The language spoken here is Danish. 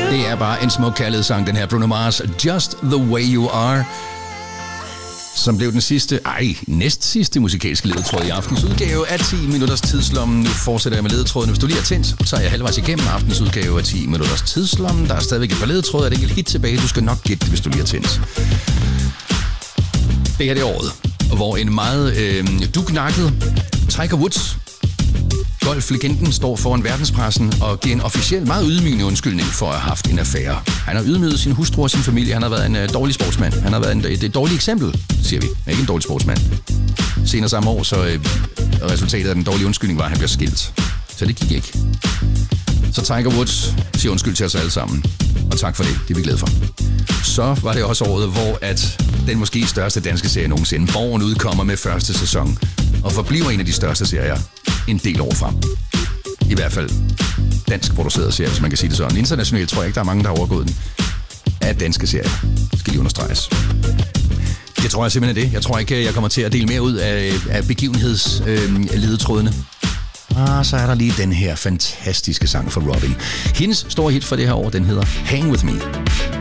Det er bare en smuk kærlighedssang, den her Bruno Mars, Just the Way You Are, som blev den næst sidste musikalske ledetråd i aftens udgave af 10 minutters tidslommen. Nu fortsætter jeg med ledetrådene. Hvis du lige er tændt, så er jeg halvvejs igennem aftens udgave af 10 minutters tidslommen. Der er stadigvæk et par ledetråd, er det ikke helt tilbage. Du skal nok gætte, hvis du lige er tændt. Det her det er året, hvor en meget dugnakket Tiger Woods, golflegenden, står foran verdenspressen og giver en officiel, meget ydmygende undskyldning for at have haft en affære. Han har ydmyget sin hustru og sin familie. Han har været en dårlig sportsmand. Han har været et dårligt eksempel, siger vi. Ikke en dårlig sportsmand. Senere samme år, så resultatet af den dårlige undskyldning var, at han bliver skilt. Så det gik ikke. Så Tiger Woods siger undskyld til os alle sammen. Og tak for det. Det er vi glade for. Så var det også året, hvor at den måske største danske serie nogensinde, Borgen, udkommer med første sæson. Og forbliver en af de største serier en del år frem. I hvert fald dansk produceret serie, hvis man kan sige det sådan. Internationalt tror jeg ikke, der er mange, der har overgået den. Af danske serier. Skal lige understreges. Det tror jeg simpelthen er det. Jeg tror ikke, jeg kommer til at dele mere ud af begivenhedsledetrådene. Så er der lige den her fantastiske sang fra Robin. Hendes store hit for det her år, den hedder Hang With Me.